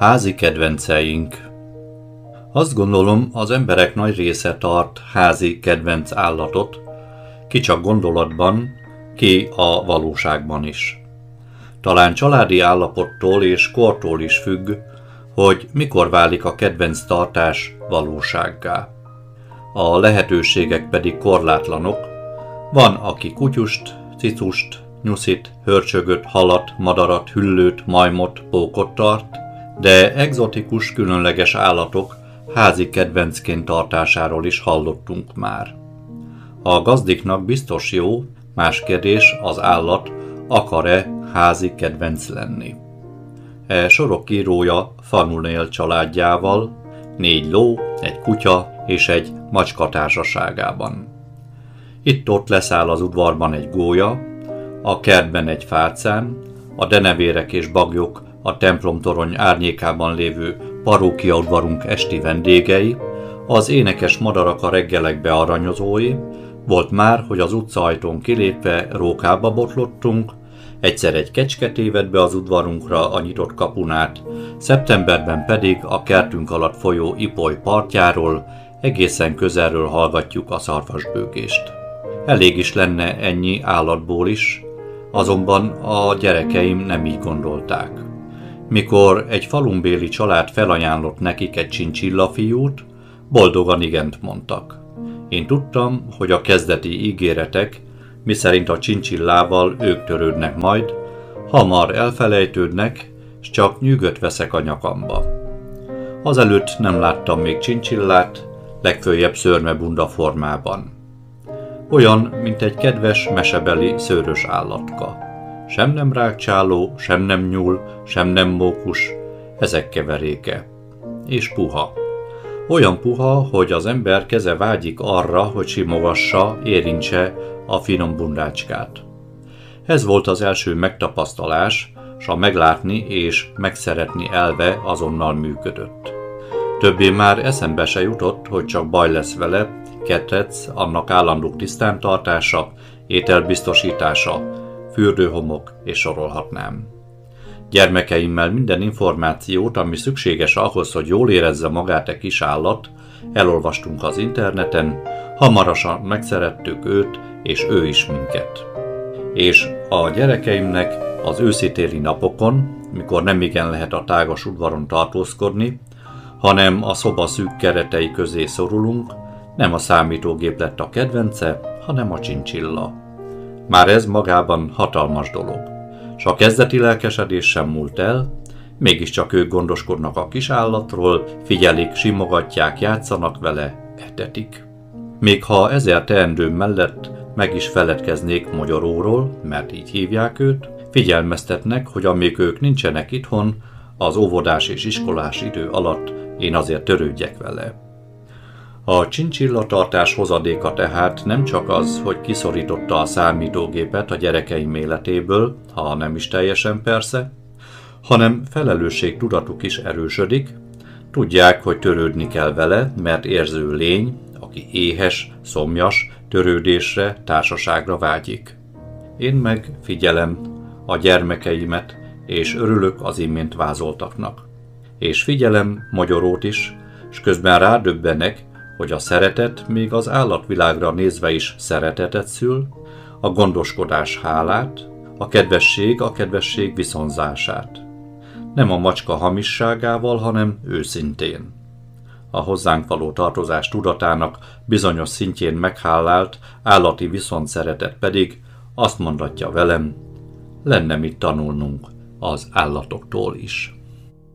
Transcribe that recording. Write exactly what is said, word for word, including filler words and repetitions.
Házi kedvenceink. Azt gondolom, az emberek nagy része tart házi kedvenc állatot, ki csak gondolatban, ki a valóságban is. Talán családi állapottól és kortól is függ, hogy mikor válik a kedvenc tartás valósággá. A lehetőségek pedig korlátlanok. Van, aki kutyust, cicust, nyuszit, hörcsögöt, halat, madarat, hüllőt, majmot, pókot tart, de egzotikus, különleges állatok házi kedvencként tartásáról is hallottunk már. A gazdiknak biztos jó, más kérdés, az állat akar-e házi kedvenc lenni. E sorok írója Fanunél családjával, négy ló, egy kutya és egy macska társaságában. Itt-ott leszáll az udvarban egy gólya, a kertben egy fácán, a denevérek és bagyok a templomtorony árnyékában lévő parókiaudvarunk esti vendégei, az énekes madarak a reggelekbe aranyozói, volt már, hogy az utcaajtón kilépve rókába botlottunk, egyszer egy kecske tévedt be az udvarunkra a nyitott kapunát, szeptemberben pedig a kertünk alatt folyó Ipoly partjáról egészen közelről hallgatjuk a szarvasbőgést. Elég is lenne ennyi állatból is, azonban a gyerekeim nem így gondolták. Mikor egy falunbéli család felajánlott nekik egy csincsilla-fiút, boldogan igent mondtak. Én tudtam, hogy a kezdeti ígéretek, miszerint a csincsillával ők törődnek majd, hamar elfelejtődnek, s csak nyűgöt veszek a nyakamba. Azelőtt nem láttam még csincsillát, legföljebb szőrmebunda formában. Olyan, mint egy kedves mesebeli szőrös állatka. Sem nem rágcsáló, sem nem nyúl, sem nem mókus, ezek keveréke. És puha. Olyan puha, hogy az ember keze vágyik arra, hogy simogassa, érintse a finom bundácskát. Ez volt az első megtapasztalás, s a meglátni és megszeretni elve azonnal működött. Többé már eszembe se jutott, hogy csak baj lesz vele, ketrec, annak állandó tisztántartása, ételbiztosítása, fürdőhomok és sorolhatnám. Gyermekeimmel minden információt, ami szükséges ahhoz, hogy jól érezze magát egy kis állat, elolvastunk az interneten, hamarosan megszerettük őt, és ő is minket. És a gyerekeimnek az őszi-téli napokon, mikor nemigen lehet a tágas udvaron tartózkodni, hanem a szoba szűk keretei közé szorulunk, nem a számítógép lett a kedvence, hanem a csincsilla. Már ez magában hatalmas dolog. S a kezdeti lelkesedés sem múlt el, mégiscsak ők gondoskodnak a kis állatról, figyelik, simogatják, játszanak vele, etetik. Még ha ezer teendőm mellett meg is feledkeznék Mogyoróról, mert így hívják őt, figyelmeztetnek, hogy amíg ők nincsenek itthon, az óvodás és iskolás idő alatt én azért törődjek vele. A csincsillatartás hozadéka tehát nem csak az, hogy kiszorította a számítógépet a gyerekeim életéből, ha nem is teljesen persze, hanem felelősségtudatuk is erősödik, tudják, hogy törődni kell vele, mert érző lény, aki éhes, szomjas, törődésre, társaságra vágyik. Én meg figyelem a gyermekeimet, és örülök az imént vázoltaknak. És figyelem Mogyorót is, s közben rádöbbenek, hogy a szeretet még az állatvilágra nézve is szeretetet szül, a gondoskodás hálát, a kedvesség a kedvesség viszonzását. Nem a macska hamisságával, hanem őszintén. A hozzánk való tartozás tudatának bizonyos szintjén meghálált állati viszontszeretet pedig azt mondatja velem, lenne mit tanulnunk az állatoktól is.